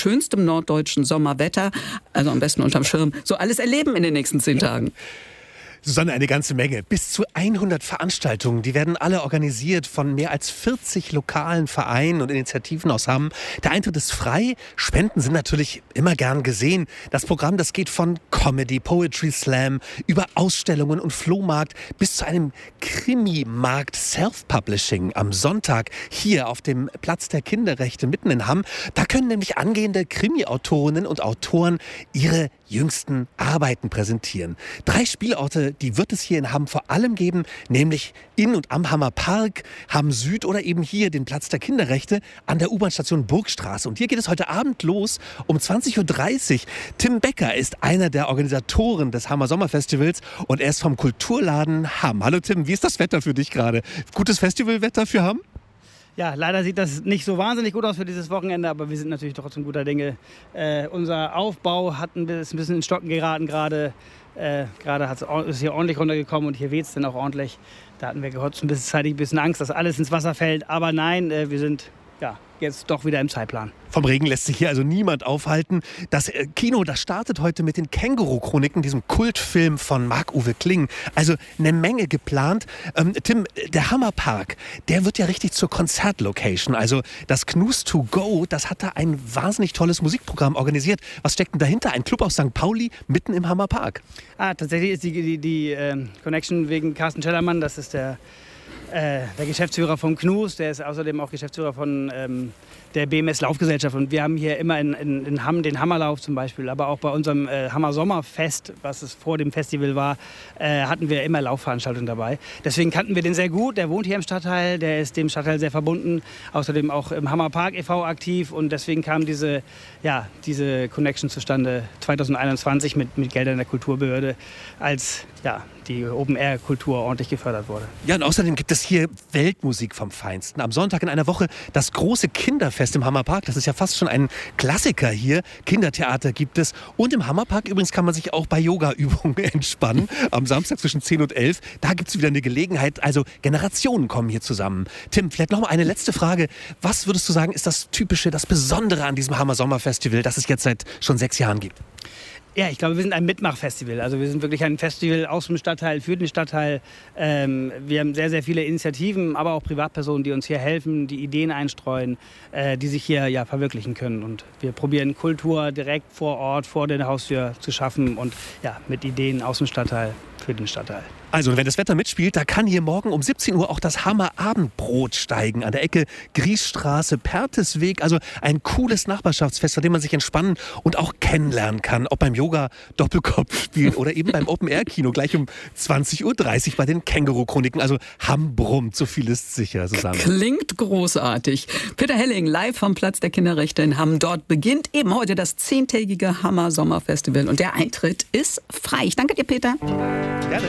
schönstem norddeutschen Sommerwetter, also am besten unterm Schirm, so alles erleben in den nächsten 10 Tagen? Susanne, eine ganze Menge. Bis zu 100 Veranstaltungen. Die werden alle organisiert von mehr als 40 lokalen Vereinen und Initiativen aus Hamm. Der Eintritt ist frei. Spenden sind natürlich immer gern gesehen. Das Programm, das geht von Comedy, Poetry Slam über Ausstellungen und Flohmarkt bis zu einem Krimi-Markt Self-Publishing am Sonntag hier auf dem Platz der Kinderrechte mitten in Hamm. Da können nämlich angehende Krimi-Autorinnen und Autoren ihre jüngsten Arbeiten präsentieren. 3 Spielorte, die wird es hier in Hamm vor allem geben, nämlich in und am Hammer Park, Hamm Süd oder eben hier den Platz der Kinderrechte an der U-Bahn-Station Burgstraße. Und hier geht es heute Abend los um 20.30 Uhr. Tim Becker ist einer der Organisatoren des Hammer Sommerfestivals und er ist vom Kulturladen Hamm. Hallo Tim, wie ist das Wetter für dich gerade? Gutes Festivalwetter für Hamm? Ja, leider sieht das nicht so wahnsinnig gut aus für dieses Wochenende, aber wir sind natürlich trotzdem guter Dinge. Unser Aufbau ist ein bisschen in Stocken geraten gerade. Ist hier ordentlich runtergekommen und hier weht es dann auch ordentlich. Da hatten wir kurzzeitig ein bisschen Angst, dass alles ins Wasser fällt. Aber nein, wir sind jetzt doch wieder im Zeitplan. Vom Regen lässt sich hier also niemand aufhalten. Das Kino, das startet heute mit den Känguru-Chroniken, diesem Kultfilm von Marc-Uwe Kling. Also eine Menge geplant. Tim, der Hammerpark, der wird ja richtig zur Konzertlocation. Also das Knus to Go, das hat da ein wahnsinnig tolles Musikprogramm organisiert. Was steckt denn dahinter? Ein Club aus St. Pauli mitten im Hammerpark. Tatsächlich ist die Connection wegen Carsten Schellermann. Das ist der Geschäftsführer vom Knus, der ist außerdem auch Geschäftsführer von der BMS Laufgesellschaft. Und wir haben hier immer in Hamm den Hammerlauf zum Beispiel, aber auch bei unserem Hammer Sommerfest, was es vor dem Festival war, hatten wir immer Laufveranstaltungen dabei. Deswegen kannten wir den sehr gut. Der wohnt hier im Stadtteil, der ist dem Stadtteil sehr verbunden, außerdem auch im Hammerpark e.V. aktiv. Und deswegen kam diese Connection zustande 2021 mit Geldern der Kulturbehörde, als die Open-Air-Kultur ordentlich gefördert wurde. Ja, und außerdem gibt es hier Weltmusik vom Feinsten. Am Sonntag in einer Woche das große Kinderfest im Hammerpark. Das ist ja fast schon ein Klassiker hier. Kindertheater gibt es. Und im Hammerpark übrigens kann man sich auch bei Yoga-Übungen entspannen. Am Samstag zwischen 10 und 11. Da gibt es wieder eine Gelegenheit. Also Generationen kommen hier zusammen. Tim, vielleicht noch mal eine letzte Frage. Was würdest du sagen, ist das Typische, das Besondere an diesem Hammer Sommerfestival, das es jetzt seit schon 6 Jahren gibt? Ja, ich glaube, wir sind ein Mitmachfestival. Also wir sind wirklich ein Festival aus dem Stadtteil, für den Stadtteil. Wir haben sehr, sehr viele Initiativen, aber auch Privatpersonen, die uns hier helfen, die Ideen einstreuen, die sich hier verwirklichen können. Und wir probieren Kultur direkt vor Ort, vor der Haustür zu schaffen und mit Ideen aus dem Stadtteil, für den Stadtteil. Also, wenn das Wetter mitspielt, da kann hier morgen um 17 Uhr auch das Hammer-Abendbrot steigen. An der Ecke Griesstraße, Pertesweg. Also ein cooles Nachbarschaftsfest, bei dem man sich entspannen und auch kennenlernen kann. Ob beim Yoga, Doppelkopf spielen oder eben beim Open-Air-Kino gleich um 20.30 Uhr bei den Känguru-Chroniken. Also Hamm brummt, so viel ist sicher, Susanne. Klingt großartig. Peter Helling, live vom Platz der Kinderrechte in Hamm. Dort beginnt eben heute das 10-tägige Hammer Sommerfestival und der Eintritt ist frei. Ich danke dir, Peter. Gerne.